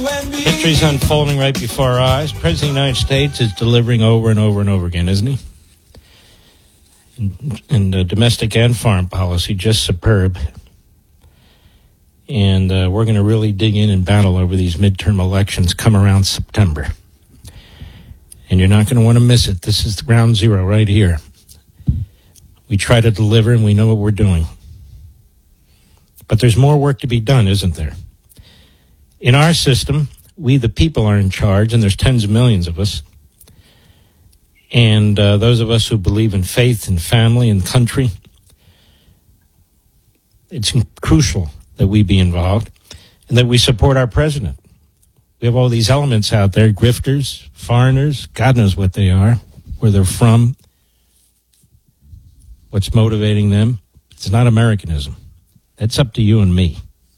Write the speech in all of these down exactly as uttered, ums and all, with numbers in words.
History's unfolding right before our eyes. President of the United States is delivering over and over and over again, isn't he? And, and uh, domestic and foreign policy, just superb. And uh, we're going to really dig in and battle over these midterm elections come around September. And you're not going to want to miss it. This is ground zero right here. We try to deliver, and we know what we're doing. But there's more work to be done, isn't there? In our system, we the people are in charge, and there's tens of millions of us. And uh, those of us who believe in faith and family and country, it's crucial that we be involved and that we support our president. We have all these elements out there, grifters, foreigners, God knows what they are, where they're from, what's motivating them. It's not Americanism. That's up to you and me.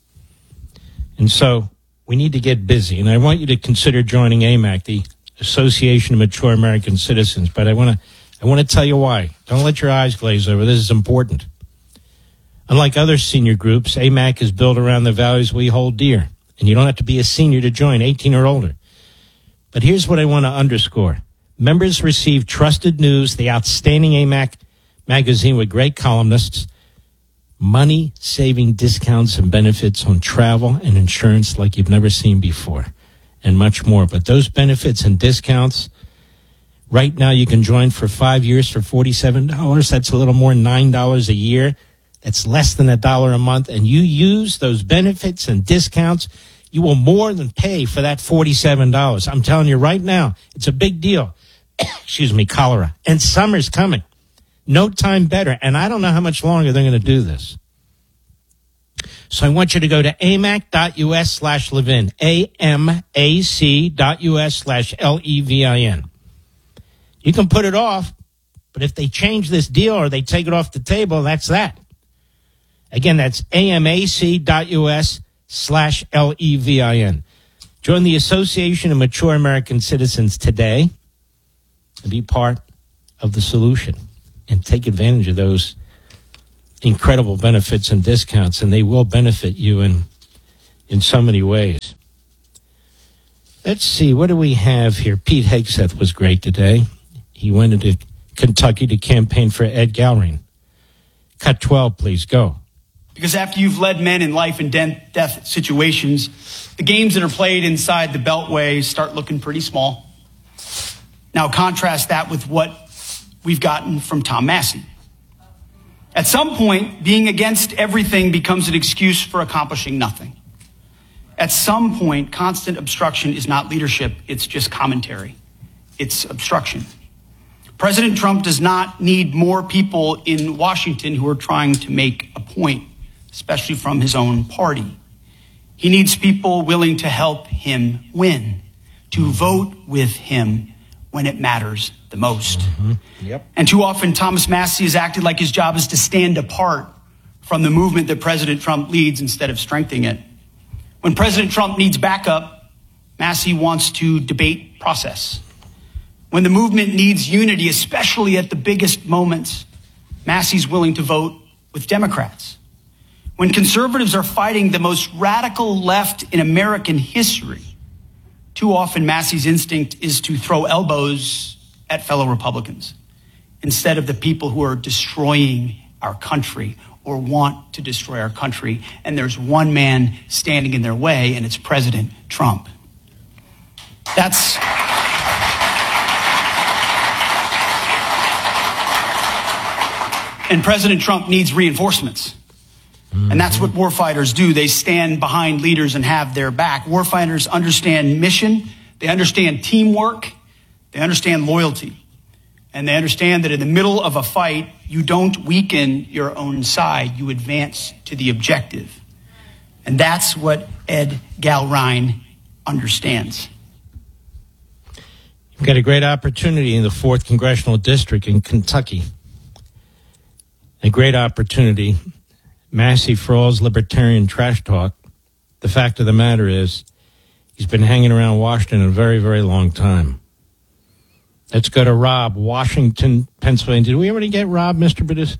And so we need to get busy. And I want you to consider joining A M A C, the Association of Mature American Citizens. But I want to I want to tell you why. Don't let your eyes glaze over. This is important. Unlike other senior groups, A M A C is built around the values we hold dear. And you don't have to be a senior to join, eighteen or older. But here's what I want to underscore. Members receive trusted news, the outstanding A M A C magazine with great columnists, money-saving discounts and benefits on travel and insurance like you've never seen before, and much more. But those benefits and discounts, right now you can join for five years for forty-seven dollars. That's a little more than nine dollars a year. That's less than a dollar a month. And you use those benefits and discounts, you will more than pay for that forty-seven dollars. I'm telling you right now, it's a big deal. Excuse me, cholera. And summer's coming. No time better. And I don't know how much longer they're going to do this. So I want you to go to amac.us slash Levin, A-M-A-C.us slash L-E-V-I-N. You can put it off, but if they change this deal or they take it off the table, that's that. Again, that's amac.us slash L-E-V-I-N. Join the Association of Mature American Citizens today and be part of the solution and take advantage of those incredible benefits and discounts, and they will benefit you in in so many ways. Let's see, what do we have here? Pete Hegseth was great today. He went into Kentucky to campaign for Ed Galbraith. Cut twelve, please, go. Because after you've led men in life and death situations, the games that are played inside the Beltway start looking pretty small. Now contrast that with what we've gotten from Tom Massie. At some point, being against everything becomes an excuse for accomplishing nothing. At some point, constant obstruction is not leadership, it's just commentary. It's obstruction. President Trump does not need more people in Washington who are trying to make a point, especially from his own party. He needs people willing to help him win, to vote with him when it matters the most. Mm-hmm. Yep. And too often, Thomas Massie has acted like his job is to stand apart from the movement that President Trump leads instead of strengthening it. When President Trump needs backup, Massie wants to debate process. When the movement needs unity, especially at the biggest moments, Massie's willing to vote with Democrats. When conservatives are fighting the most radical left in American history, too often Massie's instinct is to throw elbows at fellow Republicans instead of the people who are destroying our country or want to destroy our country. And there's one man standing in their way, and it's President Trump. That's... And President Trump needs reinforcements. And that's what warfighters do. They stand behind leaders and have their back. Warfighters understand mission. They understand teamwork. They understand loyalty. And they understand that in the middle of a fight, you don't weaken your own side. You advance to the objective. And that's what Ed Galbraith understands. You've got a great opportunity in the fourth Congressional District in Kentucky. A great opportunity. Massie, for all his libertarian trash talk, the fact of the matter is he's been hanging around Washington a very, very long time. Let's go to Rob, Washington, Pennsylvania. Did we already get Rob, Mister Badis?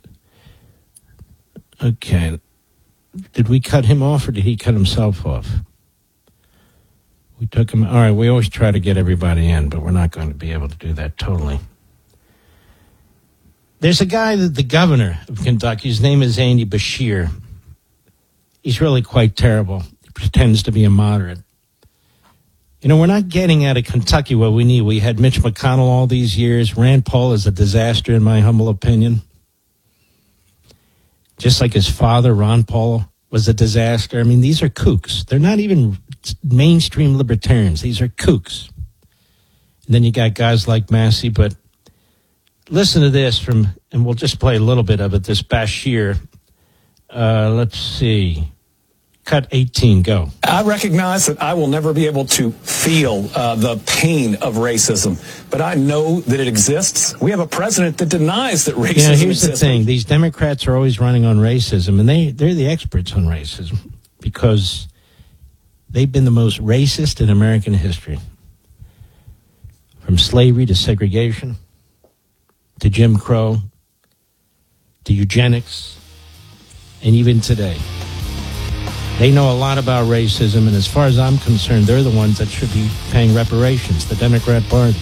Okay. Did we cut him off or did he cut himself off? We took them. All right, we always try to get everybody in, but we're not going to be able to do that totally. There's a guy, that the governor of Kentucky, his name is Andy Beshear. He's really quite terrible. He pretends to be a moderate. You know, we're not getting out of Kentucky what we need. We had Mitch McConnell all these years. Rand Paul is a disaster, in my humble opinion. Just like his father, Ron Paul, was a disaster. I mean, these are kooks. They're not even mainstream libertarians. These are kooks. And then you got guys like Massey, but listen to this from, and we'll just play a little bit of it, this Beshear. Uh, let's see. Cut eighteen, go. I recognize that I will never be able to feel uh, the pain of racism, but I know that it exists. We have a president that denies that racism exists. You know, here's exists. the thing. These Democrats are always running on racism, and they, they're the experts on racism because they've been the most racist in American history. From slavery to segregation to Jim Crow to eugenics and even today. They know a lot about racism, and as far as I'm concerned, they're the ones that should be paying reparations, the Democrat Party.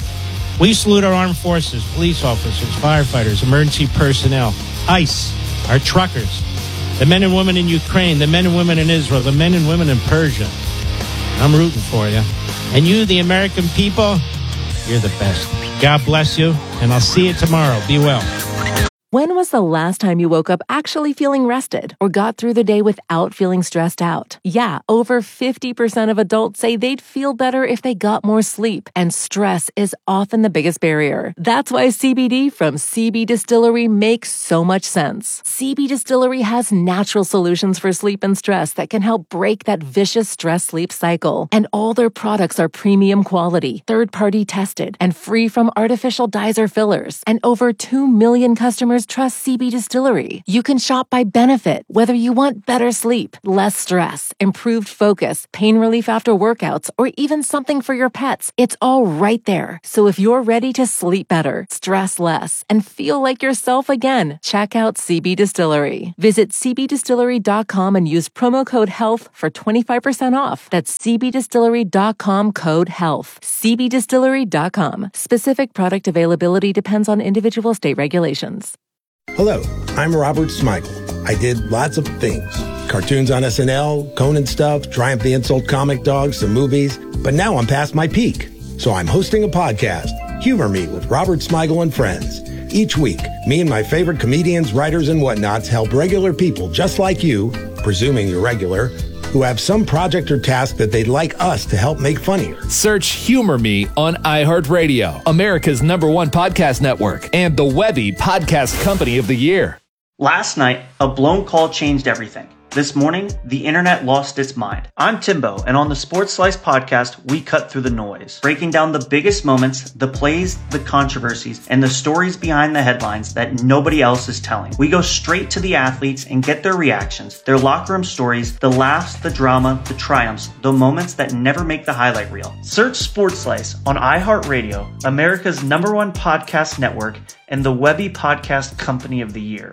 We salute our armed forces, police officers, firefighters, emergency personnel, ICE, our truckers, the men and women in Ukraine, the men and women in Israel, the men and women in Persia. I'm rooting for you. And you, the American people, you're the best. God bless you, and I'll see you tomorrow. Be well. When was the last time you woke up actually feeling rested or got through the day without feeling stressed out? Yeah, over fifty percent of adults say they'd feel better if they got more sleep, and stress is often the biggest barrier. That's why C B D from C B Distillery makes so much sense. C B Distillery has natural solutions for sleep and stress that can help break that vicious stress-sleep cycle. And all their products are premium quality, third-party tested, and free from artificial dyes or fillers. And over two million customers trust C B Distillery. You can shop by benefit, whether you want better sleep, less stress, improved focus, pain relief after workouts, or even something for your pets. It's all right there. So if you're ready to sleep better, stress less, and feel like yourself again, check out C B Distillery. Visit c b distillery dot com and use promo code HEALTH for twenty-five percent off. That's c b distillery dot com code HEALTH. c b distillery dot com. Specific product availability depends on individual state regulations. Hello, I'm Robert Smigel. I did lots of things. Cartoons on S N L, Conan stuff, Triumph the Insult Comic Dog, some movies. But now I'm past my peak. So I'm hosting a podcast, Humor Me with Robert Smigel and Friends. Each week, me and my favorite comedians, writers, and whatnots help regular people just like you, presuming you're regular, who have some project or task that they'd like us to help make funnier. Search Humor Me on iHeartRadio, America's number one podcast network, and the Webby Podcast Company of the Year. Last night, a blown call changed everything. This morning, the internet lost its mind. I'm Timbo, and on the Sports Slice podcast, we cut through the noise, breaking down the biggest moments, the plays, the controversies, and the stories behind the headlines that nobody else is telling. We go straight to the athletes and get their reactions, their locker room stories, the laughs, the drama, the triumphs, the moments that never make the highlight reel. Search Sports Slice on iHeartRadio, America's number one podcast network, and the Webby Podcast Company of the Year.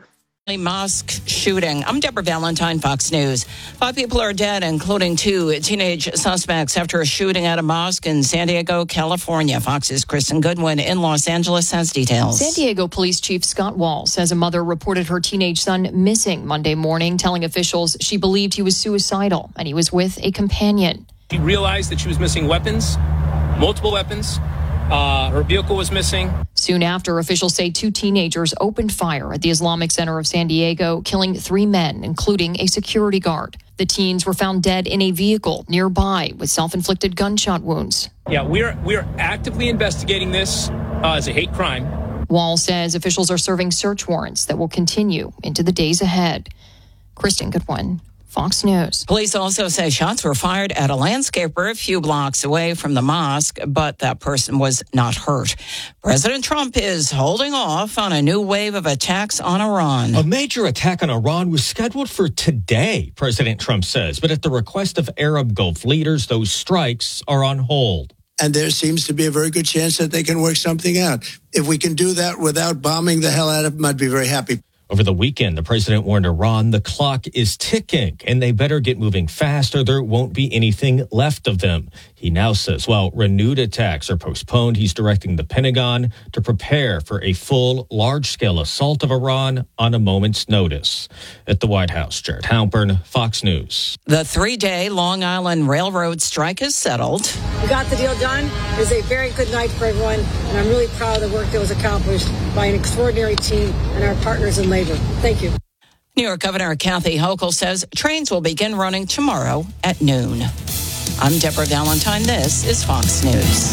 Mosque shooting. I'm Deborah Valentine, Fox News. Five people are dead, including two teenage suspects after a shooting at a mosque in San Diego, California. Fox's Kristen Goodwin in Los Angeles has details. San Diego Police Chief Scott Wall says a mother reported her teenage son missing Monday morning, telling officials she believed he was suicidal and he was with a companion. She realized that she was missing weapons, multiple weapons. Uh, her vehicle was missing. Soon after, officials say two teenagers opened fire at the Islamic Center of San Diego, killing three men, including a security guard. The teens were found dead in a vehicle nearby with self-inflicted gunshot wounds. Yeah, we're we're actively investigating this uh, as a hate crime. Wall says officials are serving search warrants that will continue into the days ahead. Kristen Goodwin, Fox News. Police also say shots were fired at a landscaper a few blocks away from the mosque, but that person was not hurt. President Trump is holding off on a new wave of attacks on Iran. A major attack on Iran was scheduled for today, President Trump says, but at the request of Arab Gulf leaders, those strikes are on hold. And there seems to be a very good chance that they can work something out. If we can do that without bombing the hell out of them, I'd be very happy. Over the weekend, the president warned Iran the clock is ticking and they better get moving fast or there won't be anything left of them. He now says, while renewed attacks are postponed, he's directing the Pentagon to prepare for a full, large-scale assault of Iran on a moment's notice. At the White House, Jared Halpern, Fox News. The three-day Long Island Railroad strike is settled. We got the deal done. It was a very good night for everyone, and I'm really proud of the work that was accomplished by an extraordinary team and our partners in labor. Thank you. New York Governor Kathy Hochul says trains will begin running tomorrow at noon. I'm Deborah Valentine. This is Fox News.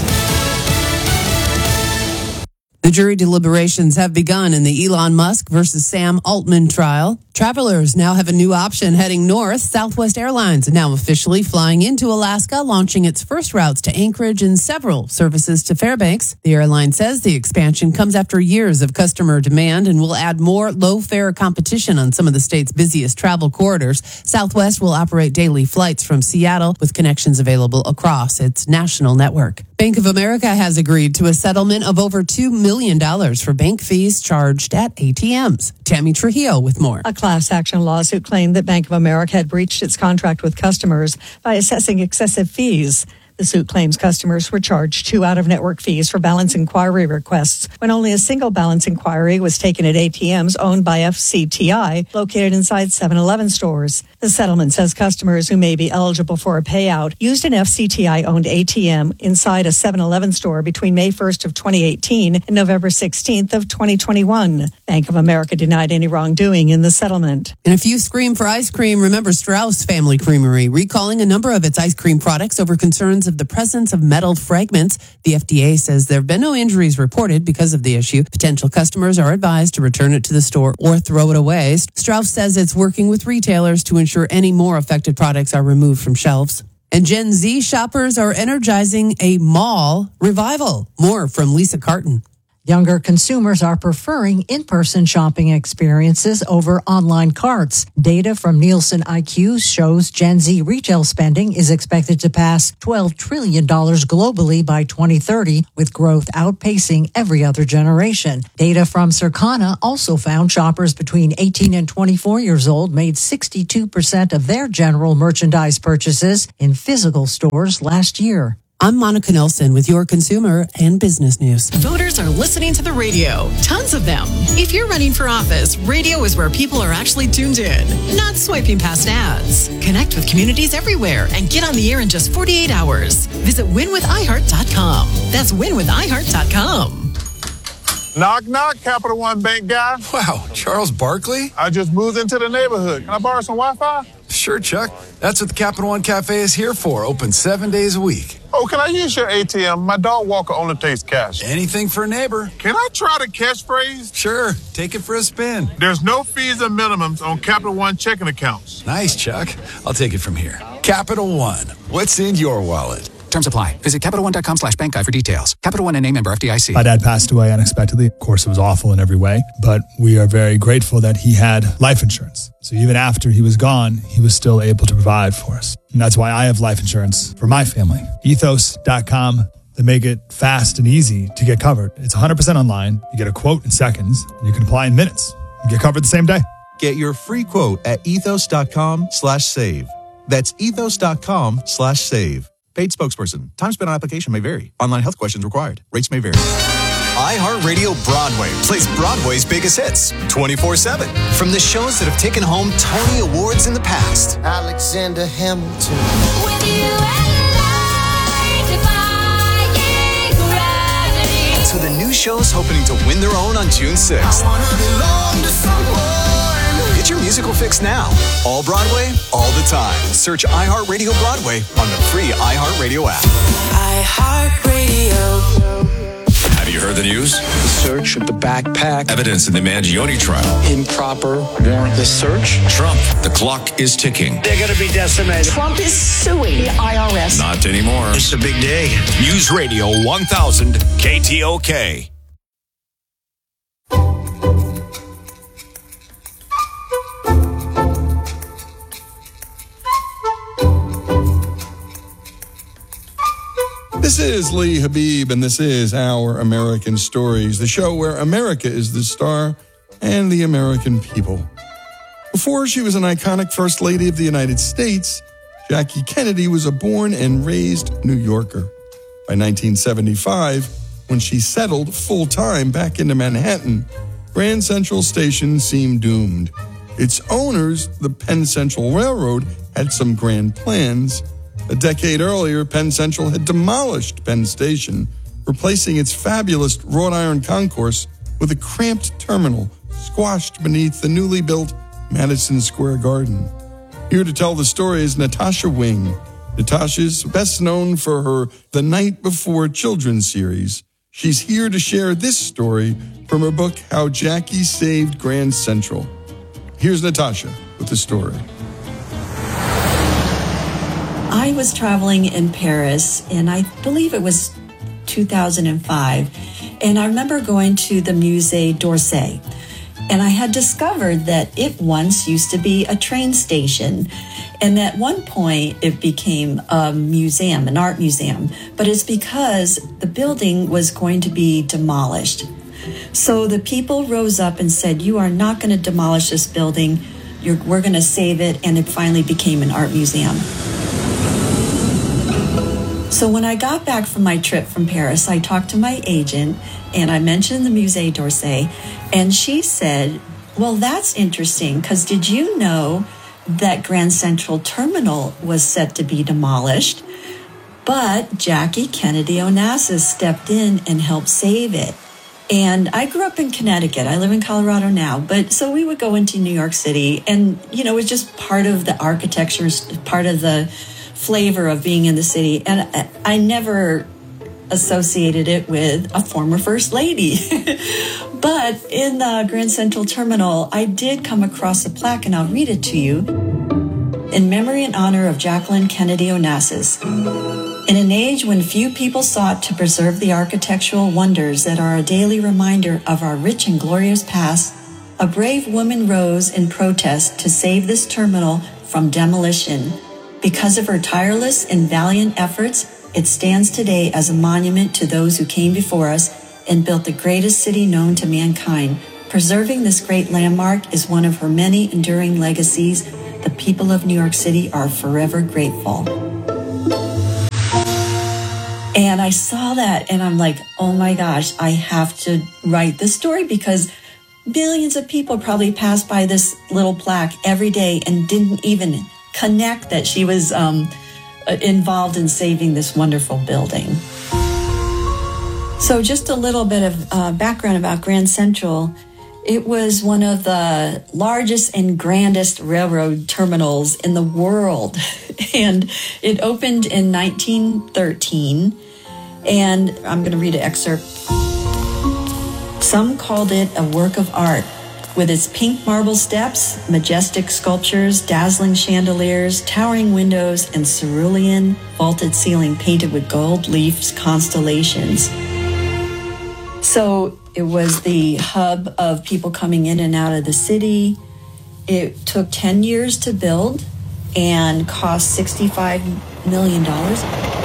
The jury deliberations have begun in the Elon Musk versus Sam Altman trial. Travelers now have a new option heading north. Southwest Airlines now officially flying into Alaska, launching its first routes to Anchorage and several services to Fairbanks. The airline says the expansion comes after years of customer demand and will add more low-fare competition on some of the state's busiest travel corridors. Southwest will operate daily flights from Seattle with connections available across its national network. Bank of America has agreed to a settlement of over two million dollars for bank fees charged at A T Ms. Tammy Trujillo with more. A class action lawsuit claimed that Bank of America had breached its contract with customers by assessing excessive fees. The suit claims customers were charged two out-of-network fees for balance inquiry requests when only a single balance inquiry was taken at A T Ms owned by F C T I located inside seven eleven stores. The settlement says customers who may be eligible for a payout used an F C T I-owned A T M inside a seven eleven store between May first of twenty eighteen and November sixteenth of twenty twenty-one. Bank of America denied any wrongdoing in the settlement. And if you scream for ice cream, remember Strauss Family Creamery recalling a number of its ice cream products over concerns of the presence of metal fragments. The F D A says there have been no injuries reported because of the issue. Potential customers are advised to return it to the store or throw it away. Strauss says it's working with retailers to ensure any more affected products are removed from shelves. And Gen Z shoppers are energizing a mall revival. More from Lisa Carton. Younger consumers are preferring in-person shopping experiences over online carts. Data from Nielsen I Q shows Gen Z retail spending is expected to pass twelve trillion dollars globally by twenty thirty, with growth outpacing every other generation. Data from Circana also found shoppers between eighteen and twenty-four years old made sixty-two percent of their general merchandise purchases in physical stores last year. I'm Monica Nelson with your consumer and business news. Voters are listening to the radio. Tons of them. If you're running for office, radio is where people are actually tuned in, not swiping past ads. Connect with communities everywhere and get on the air in just forty-eight hours. Visit win with i heart dot com. That's win with i heart dot com. Knock, knock, Capital One Bank guy. Wow, Charles Barkley? I just moved into the neighborhood. Can I borrow some Wi-Fi? Sure, Chuck. That's what the Capital One Cafe is here for, open seven days a week. Oh, can I use your A T M? My dog walker only takes cash. Anything for a neighbor. Can I try the catchphrase? Sure, take it for a spin. There's no fees or minimums on Capital One checking accounts. Nice, Chuck. I'll take it from here. Capital One, what's in your wallet? Terms apply. Visit Capital One dot com slash bank guide for details. Capital One N A member F D I C. My dad passed away unexpectedly. Of course, it was awful in every way, but we are very grateful that he had life insurance. So even after he was gone, he was still able to provide for us. And that's why I have life insurance for my family. ethos dot com. They make it fast and easy to get covered. It's one hundred percent online. You get a quote in seconds, and you can apply in minutes and get covered the same day. Get your free quote at ethos dot com slash save. That's ethos dot com slash save. Paid spokesperson. Time spent on application may vary. Online health questions required. Rates may vary. iHeartRadio Broadway plays Broadway's biggest hits twenty-four seven. From the shows that have taken home Tony Awards in the past. Alexander Hamilton. With you to the new shows hoping to win their own on June sixth. I wanna belong to someone. Get your musical fix now. All Broadway, all the time. Search iHeartRadio Broadway on the free iHeartRadio app. iHeartRadio. Have you heard the news? The search of the backpack. Evidence in the Mangione trial. Improper warrantless search. Trump, the clock is ticking. They're going to be decimated. Trump is suing the I R S. Not anymore. It's a big day. News Radio one thousand K T O K. This is Lee Habib, and this is Our American Stories, the show where America is the star and the American people. Before she was an iconic First Lady of the United States, Jackie Kennedy was a born and raised New Yorker. By nineteen seventy-five, when she settled full-time back into Manhattan, Grand Central Station seemed doomed. Its owners, the Penn Central Railroad, had some grand plans. A decade earlier, Penn Central had demolished Penn Station, replacing its fabulous wrought iron concourse with a cramped terminal squashed beneath the newly built Madison Square Garden. Here to tell the story is Natasha Wing. Natasha's best known for her The Night Before children's series. She's here to share this story from her book, How Jackie Saved Grand Central. Here's Natasha with the story. I was traveling in Paris, and I believe it was two thousand five, and I remember going to the Musée d'Orsay, and I had discovered that it once used to be a train station, and at one point it became a museum, an art museum, but it's because the building was going to be demolished. So the people rose up and said, "You are not going to demolish this building, You're, we're going to save it," and it finally became an art museum. So when I got back from my trip from Paris, I talked to my agent and I mentioned the Musée d'Orsay, and she said, "Well, that's interesting, because did you know that Grand Central Terminal was set to be demolished, but Jackie Kennedy Onassis stepped in and helped save it?" And I grew up in Connecticut. I live in Colorado now. But so we would go into New York City, and, you know, it was just part of the architecture, part of the flavor of being in the city. And I, I never associated it with a former First Lady. But in the Grand Central Terminal, I did come across a plaque, and I'll read it to you. "In memory and honor of Jacqueline Kennedy Onassis. In an age when few people sought to preserve the architectural wonders that are a daily reminder of our rich and glorious past, a brave woman rose in protest to save this terminal from demolition. Because of her tireless and valiant efforts, it stands today as a monument to those who came before us and built the greatest city known to mankind. Preserving this great landmark is one of her many enduring legacies. The people of New York City are forever grateful." And I saw that, and I'm like, oh my gosh, I have to write this story, because millions of people probably passed by this little plaque every day and didn't even connect that she was um, involved in saving this wonderful building. So just a little bit of uh, background about Grand Central. It was one of the largest and grandest railroad terminals in the world. And it opened in nineteen thirteen. And I'm going to read an excerpt. "Some called it a work of art, with its pink marble steps, majestic sculptures, dazzling chandeliers, towering windows, and cerulean vaulted ceiling painted with gold leaf constellations." So it was the hub of people coming in and out of the city. It took ten years to build and cost sixty-five million dollars.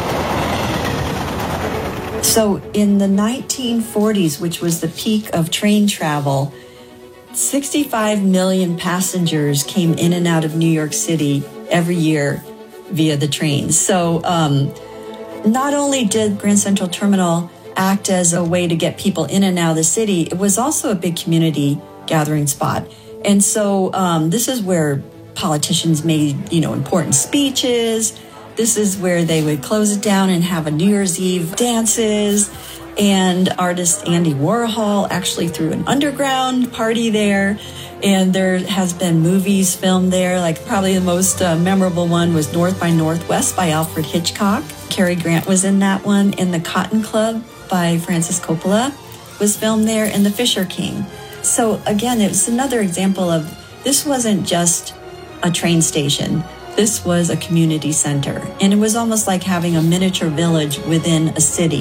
So in the nineteen forties, which was the peak of train travel, sixty-five million passengers came in and out of New York City every year via the trains. So um, not only did Grand Central Terminal act as a way to get people in and out of the city, it was also a big community gathering spot. And so um, this is where politicians made, you know, important speeches. This is where they would close it down and have a New Year's Eve dances. And artist Andy Warhol actually threw an underground party there. And there has been movies filmed there. Like probably the most uh, memorable one was North by Northwest by Alfred Hitchcock. Cary Grant was in that one. And The Cotton Club by Francis Coppola was filmed there, and The Fisher King. So again, it was another example of this wasn't just a train station. This was a community center. And it was almost like having a miniature village within a city.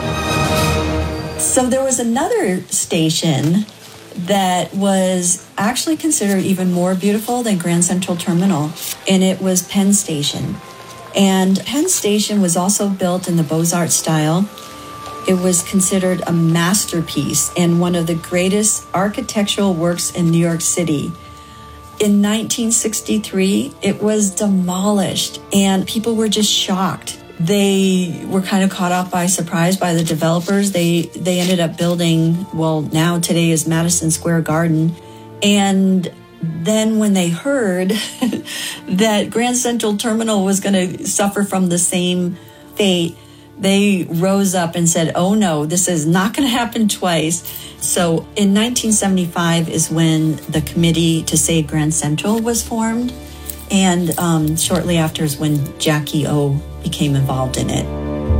So there was another station that was actually considered even more beautiful than Grand Central Terminal, and it was Penn Station. And Penn Station was also built in the Beaux-Arts style. It was considered a masterpiece and one of the greatest architectural works in New York City. In nineteen sixty-three, it was demolished and people were just shocked. They were kind of caught off by surprise by the developers. They they ended up building, well, now today is Madison Square Garden. And then when they heard that Grand Central Terminal was going to suffer from the same fate, they rose up and said, oh no, this is not going to happen twice. So in nineteen seventy-five is when the Committee to Save Grand Central was formed. And um, shortly after is when Jackie O became involved in it.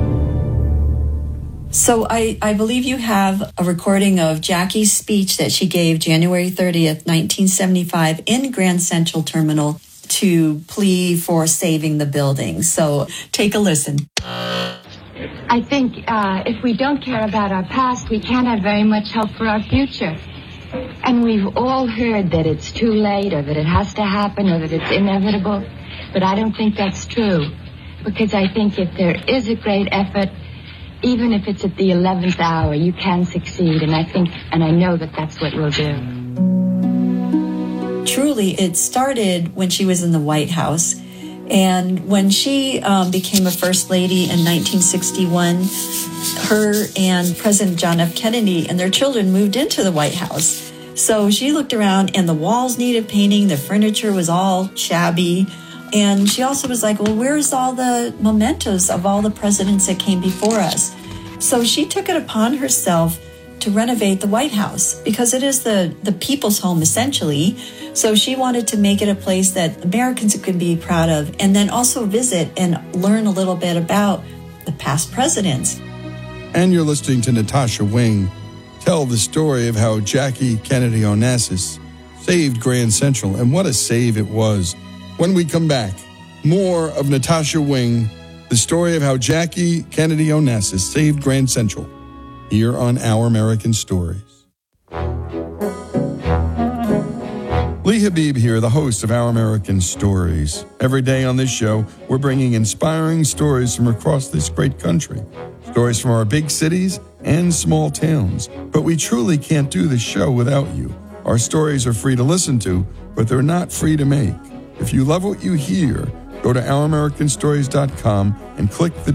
So I, I believe you have a recording of Jackie's speech that she gave January thirtieth, nineteen seventy-five in Grand Central Terminal to plea for saving the building. So take a listen. I think uh, if we don't care about our past, we can't have very much hope for our future. And we've all heard that it's too late or that it has to happen or that it's inevitable. But I don't think that's true. Because I think if there is a great effort, even if it's at the eleventh hour, you can succeed. And I think, and I know that that's what we'll do. Truly, it started when she was in the White House. And when she um, became a first lady in nineteen sixty-one, her and President John F. Kennedy and their children moved into the White House. So she looked around and the walls needed painting, the furniture was all shabby. And she also was like, well, where's all the mementos of all the presidents that came before us? So she took it upon herself to renovate the White House because it is the, the people's home, essentially. So she wanted to make it a place that Americans could be proud of and then also visit and learn a little bit about the past presidents. And you're listening to Natasha Wing tell the story of how Jackie Kennedy Onassis saved Grand Central, and what a save it was. When we come back, more of Natasha Wing, the story of how Jackie Kennedy Onassis saved Grand Central, here on Our American Stories. Lee Habib here, the host of Our American Stories. Every day on this show, we're bringing inspiring stories from across this great country. Stories from our big cities and small towns. But we truly can't do this show without you. Our stories are free to listen to, but they're not free to make. If you love what you hear, go to our american stories dot com and click the